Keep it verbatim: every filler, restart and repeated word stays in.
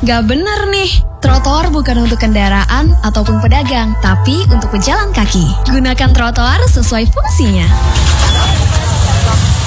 Gak bener nih. Trotoar bukan untuk kendaraan ataupun pedagang, tapi untuk pejalan kaki. Gunakan trotoar sesuai fungsinya.